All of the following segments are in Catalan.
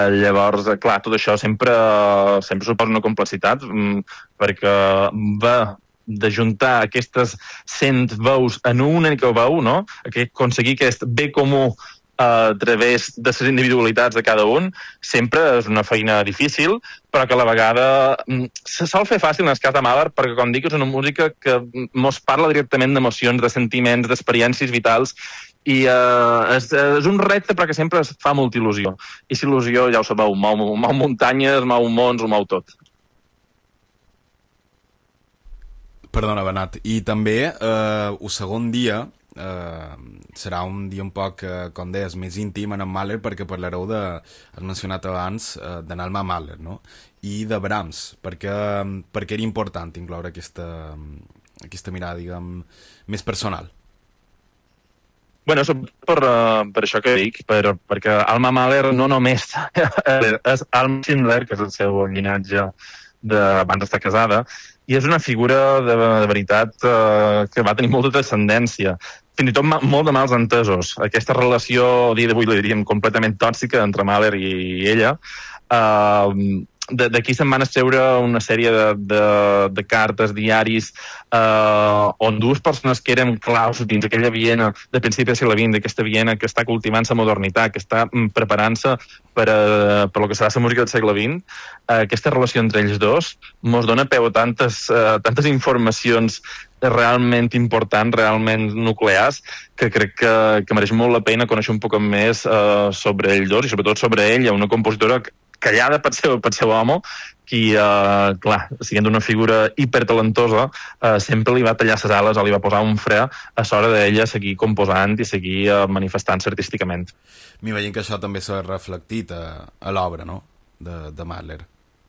Llavors, clar, tot això sempre suposa una complexitat, perquè va d'ajuntar aquestes 100 veus en una única veu, no? Aconseguir aquest bé comú a través de les individualitats de cada un, sempre és una feina difícil, però que a la vegada se sol fer fàcil en el cas de Mahler, perquè, com dic, és una música que mos parla directament d'emocions, de sentiments, d'experiències vitals, i és un repte però que sempre es fa molta il·lusió. I si il·lusió, ja ho sabeu, mou muntanyes, mou mons, ho mou tot. Perdona, Bernat. I també el segon dia serà un dia un poc, com deies, més íntim en Mahler, perquè parlareu has mencionat abans, de Alma Mahler, no? I de Brahms, perquè era important incloure aquesta mirada, diguem, més personal. Bueno, per això que dic, perquè Alma Mahler no només és Alma Schindler, que és el seu llinatge abans d'estar casada, i és una figura de veritat que va tenir molta transcendència, fins i tot molt de mals entesos. Aquesta relació, a dia d'avui la diríem completament tòxica entre Mahler i ella, d'aquí se'n van extreure una sèrie de cartes, diaris, on dues persones que eren claus dins aquella Viena de principi del segle XX, d'aquesta Viena que està cultivant la modernitat, que està preparant-se per lo que serà la música del segle XX, aquesta relació entre ells dos mos dona peu a tantes informacions realment importants, realment nuclears, que crec que mereix molt la pena conèixer un poc més sobre ells dos, i sobretot sobre ella, una compositora callada per seu home, qui, clar, sent una figura hipertalentosa, sempre li va tallar les ales o li va posar un fre a l'hora d'ella seguir composant i seguir manifestant-se artísticament. M'imagino que això també s'ha reflectit a l'obra, no?, de Mahler.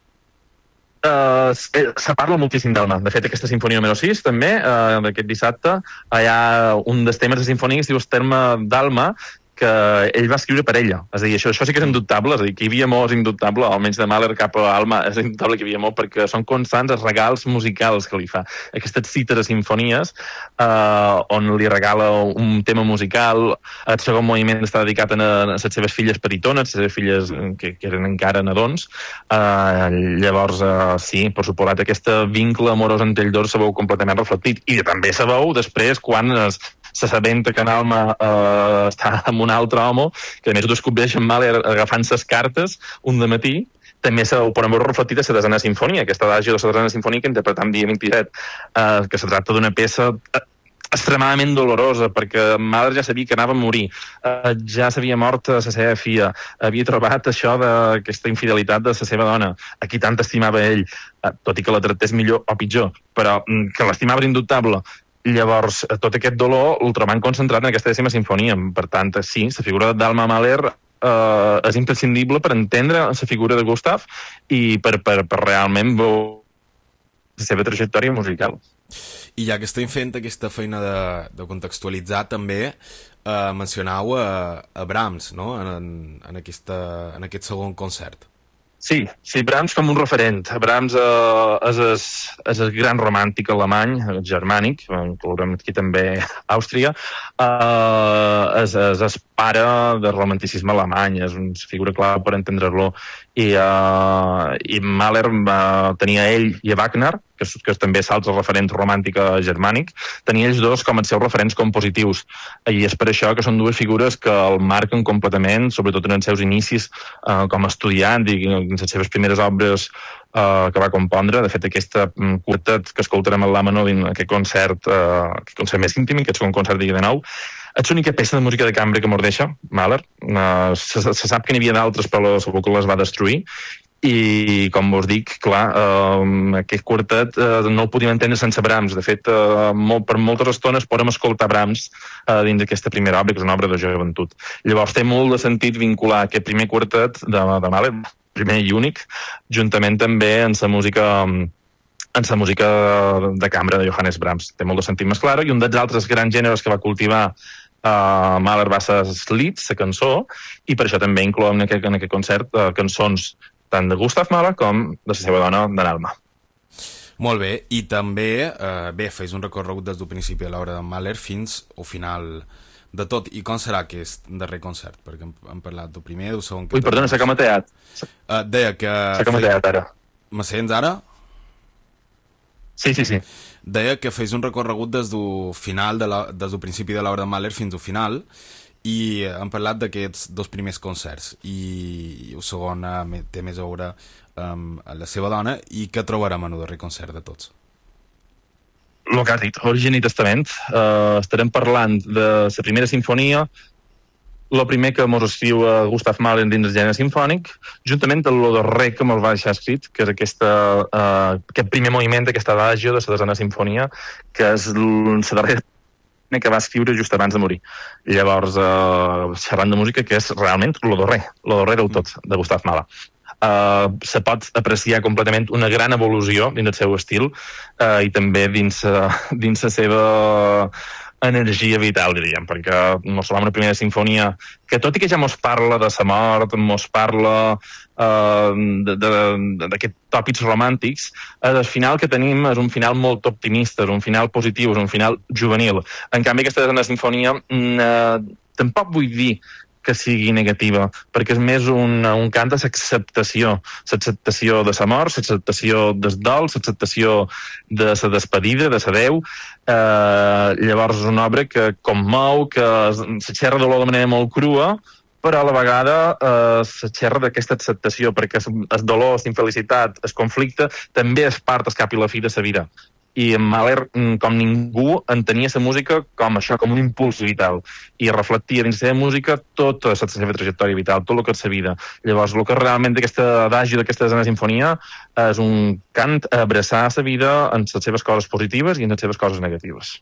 Se parla moltíssim d'Alma. De fet, aquesta sinfonia número 6, també, d'aquest dissabte, hi ha un dels temes de sinfonia que es diu el terme d'Alma, que ell va escriure per ella. És a dir, això sí que és indubtable, és a dir, que hi havia amor és indubtable, almenys de Mahler cap a Alma és indubtable que hi havia amor, perquè són constants els regals musicals que li fa. Aquestes cites a sinfonies, on li regala un tema musical, el segon moviment està dedicat a les seves filles petitones, les seves filles que eren encara nadons. Llavors, sí, per suposat, aquest vincle amorós entre ells dos se veu completament reflectit. I també se veu després quan s'assabenta que en Alma està amb un altre home, que a més ho descobreix en Mahler agafant ses cartes un dematí. També ho podem veure reflectit a la desena sinfonia, aquesta adagio de la desena sinfonia que interpretam dia 27, que se tracta d'una peça extremadament dolorosa, perquè Mahler ja sabia que anava a morir, ja s'havia mort la seva filla, havia trobat això d'aquesta infidelitat de la seva dona, a qui tant estimava ell, tot i que la tractés millor o pitjor, però que l'estimava indubtable. Llavors, tot aquest dolor el trobem concentrat en aquesta desena sinfonia. Per tant, sí, la figura d'Alma Mahler és imprescindible per entendre la figura de Gustav i per realment veure la seva trajectòria musical. I ja que estem fent aquesta feina de contextualitzar, també mencionau a Brahms, no?, en aquest segon concert. Sí, Brahms com un referent. Brahms és el gran romàntic alemany, germànic, inclourem aquí també Àustria, és el pare del romanticisme alemany, és una figura clau per entendre-lo. I Mahler tenia ell i a Wagner, que també és l'altre referent romàntic germànic, tenia ells dos com els seus referents compositius. I és per això que són dues figures que el marquen completament, sobretot en els seus inicis com a estudiant i en les seves primeres obres que va compondre. De fet, aquesta quartet que escoltarem al La Manó en aquest concert més íntim, aquest segon concert de nou, és l'única peça de música de cambra que mos deixa Mahler. Se sap que n'hi havia d'altres, però segur que les va destruir. I, com vos dic, clar, aquest quartet no el podíem entendre sense Brahms. De fet, per moltes estones podem escoltar Brahms dins d'aquesta primera obra, que és una obra de joventut. Llavors, té molt de sentit vincular aquest primer quartet de Mahler, primer i únic, juntament també en la música de cambra de Johannes Brahms. Té molt de sentit mesclar-ho, i un dels altres grans gèneres que va cultivar Mahler va ser el Lied, la cançó, i per això també incloem en aquest concert cançons tant de Gustav Mahler com de la seva dona, d'Alma. Molt bé, i també, fes un recorregut des del principi a l'obra de Mahler fins al final de tot. I com serà aquest darrer concert? Perquè hem parlat del primer, del segon... Ui, perdona, s'ha camateat. Deia que... S'ha camateat, ara. Me sents ara? Sí. Deia que feis un recorregut des del final, des del principi de l'obra de Mahler fins al final, i hem parlat d'aquests dos primers concerts, i el segon té més a veure amb la seva dona, i què trobarem en el darrer concert de tots? El que has dit, Origen i Testament. Estarem parlant de la primera sinfonia, el primer que mos escriu Gustav Mahler dins el gènere sinfònic, juntament amb el darrer que mos va deixar escrit, que és aquest primer moviment, aquesta adagio de la desena sinfonia, que és la darrera que va escriure just abans de morir. Llavors, xerrant de música, que és realment el darrer del tot, de Gustav Mahler. Se pot apreciar completament una gran evolució dins el seu estil i també dins la seva energia vital, diríem, perquè mos trobam una primera sinfonia que, tot i que ja mos parla de sa mort, mos parla d'aquests tòpics romàntics, el final que tenim és un final molt optimista, és un final positiu, és un final juvenil. En canvi, aquesta és una sinfonia tampoc vull dir que sigui negativa, perquè és més un cant de l'acceptació de sa mort, l'acceptació del dol, l'acceptació de la despedida, de l'adeu. Llavors és una obra que commou, que se xerra de dolor de manera molt crua, però a la vegada se xerra d'aquesta acceptació, perquè el dolor, la infelicitat, el conflicte, també és part, al cap i la fi, de la vida. I en Mahler, com ningú, entenia la música com això, com un impuls vital, i reflectia dins la seva música tota la seva trajectòria vital, tot el que és la vida. Llavors, el que realment d'aquesta adagi, d'aquesta desena sinfonia, és un cant a abraçar la vida en les seves coses positives i en les seves coses negatives.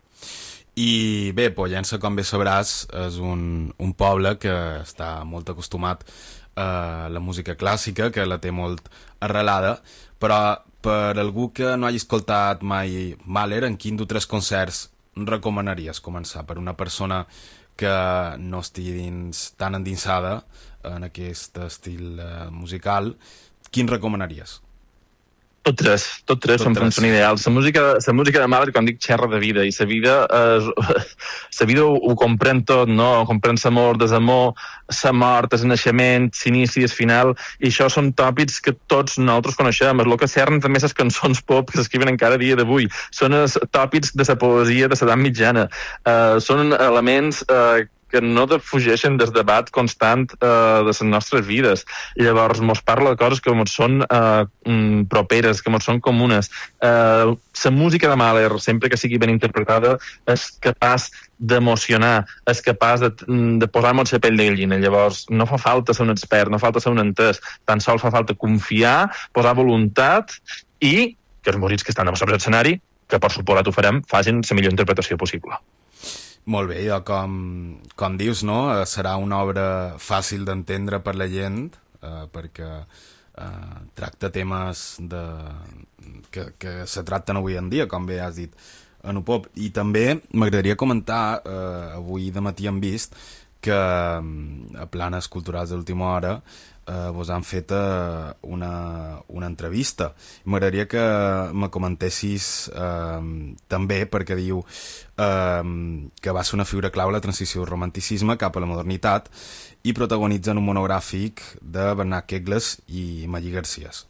I bé, Pollença, com bé sabràs, és un poble que està molt acostumat a la música clàssica, que la té molt arrelada, però per algú que no hagi escoltat mai Mahler, en quin d'3 concerts recomanaries començar? Per una persona que no estigui tan endinsada en aquest estil musical, quin recomanaries? Tot tres són ideals. La música de Mahler, com dic, xerra de vida, i la vida ho comprèn tot, no? Ho comprèn l'amor, desamor, la mort, el naixement, l'inici, el final, i això són tòpics que tots nosaltres coneixem. És el que cernen també les cançons pop que s'escriuen encara a dia d'avui. Són els tòpics de la poesia de l'edat mitjana. Són elements que no defugeixen del debat constant de les nostres vides. Llavors, mos parla de coses que mos són properes, que mos són comunes. La música de Mahler, sempre que sigui ben interpretada, és capaç d'emocionar, és capaç de posar-nos la pell de gallina. Llavors, no fa falta ser un expert, no fa falta ser un entès, tan sols fa falta confiar, posar voluntat i que els músics que estan sobre l'escenari, que per suposat ho farem, facin la millor interpretació possible. Molt bé, com dius, no? Serà una obra fàcil d'entendre per la gent, perquè tracta temes que se tracten avui en dia, com bé has dit, en el pop. I també m'agradaria comentar, avui de matí hem vist que a Planes Culturals d'Última Hora vos han fet una entrevista. M'agradaria que me comentessis també, perquè diu que va ser una figura clau a la transició del romanticisme cap a la modernitat i protagonitzen un monogràfic de Bernat Kegles i Magí Garcías.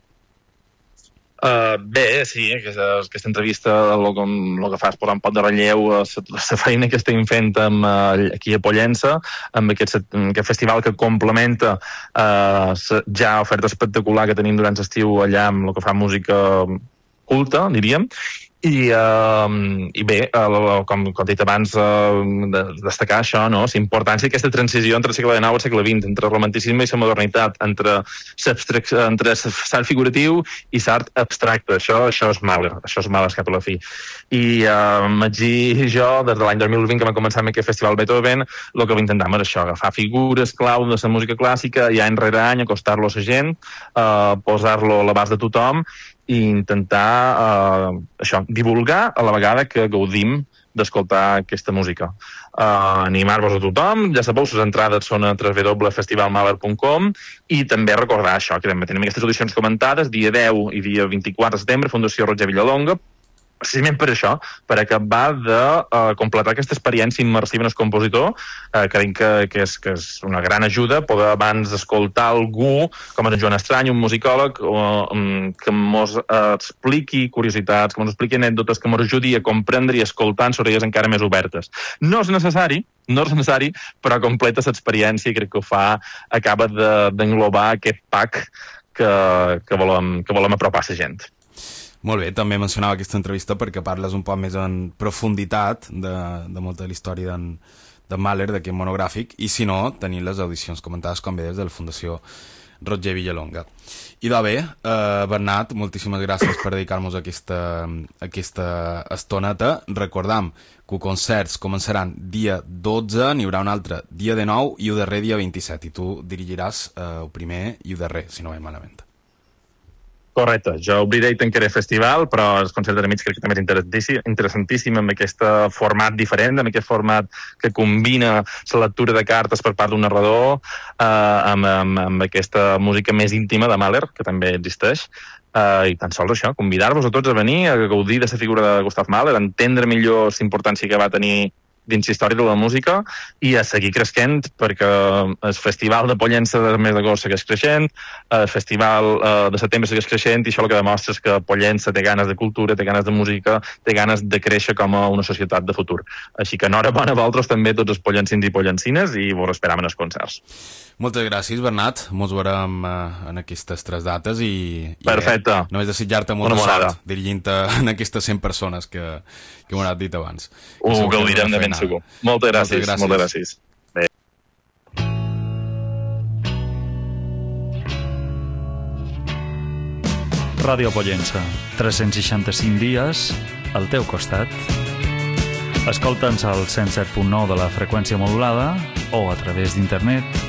Bé, sí, aquesta entrevista el que fa és posar un pot de relleu la feina que estem fent aquí a Pollença, amb aquest festival que complementa ja oferta espectacular que tenim durant l'estiu allà amb el que fa música culta, diríem. I bé, com he dit abans, destacar això, no? La importància d'aquesta transició entre el segle XIX i el segle XX, entre el romanticisme i la modernitat, entre l'art figuratiu i l'art abstracte. Això és Mahler, cap a la fi. I Magí i jo, des de l'any 2020 que vam començar amb aquest festival Beethoven, el que vam intentar és això, agafar figures clau de la música clàssica i any rere any acostar-lo a la gent, posar-lo a l'abast de tothom i intentar divulgar a la vegada que gaudim d'escoltar aquesta música. Animar-vos a tothom, ja sabeu, les entrades són a www.festivalmahler.com i també recordar això, que també tenim aquestes audicions comentades, dia 10 i dia 24 de setembre, Fundació Roger Villalonga, precisament per això, per acabar de completar aquesta experiència immersiva en el compositor, creiem que és una gran ajuda poder abans d'escoltar algú com en Joan Estrany, un musicòleg, que ens expliqui curiositats, que ens expliqui anècdotes, que ens ajudi a comprendre i escoltar en orelles encara més obertes. No és necessari, però completa l'experiència i crec que ho fa, acaba d'englobar aquest pack que volem apropar a la gent. Molt bé, també mencionava aquesta entrevista perquè parles un poc més en profunditat de molta de la història d'en Mahler, d'aquest monogràfic, i si no, tenir les audicions comentades com bé des de la Fundació Roger Villalonga. I de bé, Bernat, moltíssimes gràcies per dedicar-nos a aquesta estoneta. Recordam que els concerts començaran dia 12, n'hi haurà un altre dia 19 i el darrer dia 27, i tu dirigiràs el primer i el darrer, si no vaig malament. Correcte, jo obriré i tancaré el festival, però el concert de mig crec que també és interessantíssim amb aquest format diferent, amb aquest format que combina la lectura de cartes per part d'un narrador amb aquesta música més íntima de Mahler, que també existeix. I tan sols això, convidar-vos a tots a venir, a gaudir de la figura de Gustav Mahler, a entendre millor la importància que va tenir dins la història de la música i a seguir creixent, perquè el festival de Pollença del mes d'agost segueix creixent, el festival de setembre segueix creixent, i això el que demostra és que Pollença té ganes de cultura, té ganes de música, té ganes de créixer com a una societat de futur. Així que enhorabona a vosaltres també, tots els pollencins i pollencines, i vos esperam en els concerts. Moltes gràcies, Bernat. Mos veurem en aquestes 3 dates i perfecte. Només desitjar-te molta sort dirigint-te en aquestes 100 persones que m'ho anat dit abans. Ho gaudirem de ben segur. Moltes gràcies. Moltes gràcies. Bé. Ràdio Pollença, 365 dies al teu costat. Escolta'ns al 107.9 de la freqüència modulada o a través d'internet